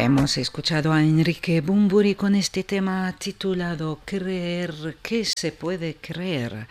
Hemos escuchado a Enrique Bunbury con este tema titulado Creer, ¿qué se puede creer?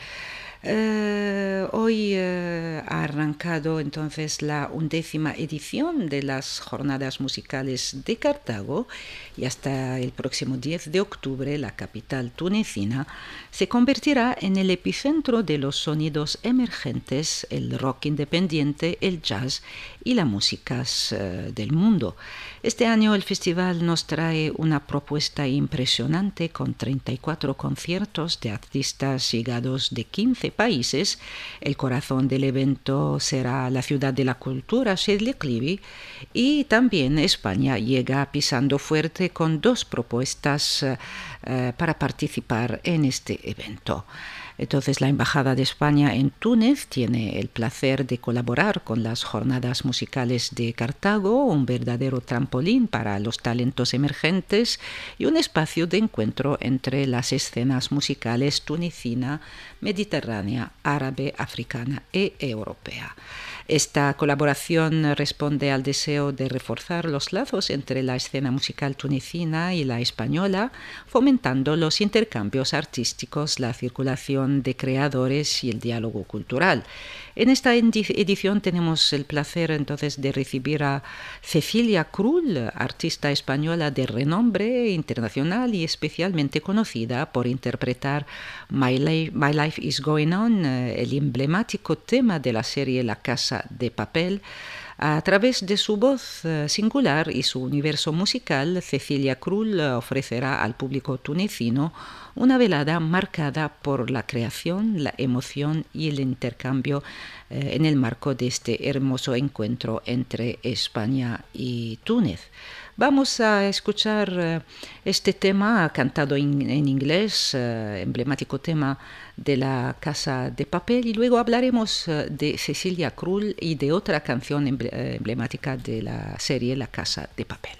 Hoy ha arrancado entonces la 11ª edición de las Jornadas Musicales de Cartago y hasta el próximo 10 de octubre la capital tunecina se convertirá en el epicentro de los sonidos emergentes, el rock independiente, el jazz y las músicas del mundo. Este año el festival nos trae una propuesta impresionante con 34 conciertos de artistas llegados de 15 países. El corazón del evento será la ciudad de la cultura, Shéli Clivi, y también España llega pisando fuerte con 2 propuestas para participar en este evento. Entonces, la Embajada de España en Túnez tiene el placer de colaborar con las Jornadas Musicales de Cartago, un verdadero trampolín para los talentos emergentes y un espacio de encuentro entre las escenas musicales tunecina, mediterránea, árabe, africana y europea. Esta colaboración responde al deseo de reforzar los lazos entre la escena musical tunecina y la española, fomentando los intercambios artísticos, la circulación de creadores y el diálogo cultural. En esta edición tenemos el placer entonces de recibir a Cecilia Krull, artista española de renombre internacional y especialmente conocida por interpretar My Life is Going On, el emblemático tema de la serie La Casa de Papel. A través de su voz singular y su universo musical, Cecilia Krull ofrecerá al público tunecino una velada marcada por la creación, la emoción y el intercambio en el marco de este hermoso encuentro entre España y Túnez. Vamos a escuchar este tema cantado en inglés, emblemático tema de La Casa de Papel, y luego hablaremos de Cecilia Krull y de otra canción emblemática de la serie La Casa de Papel.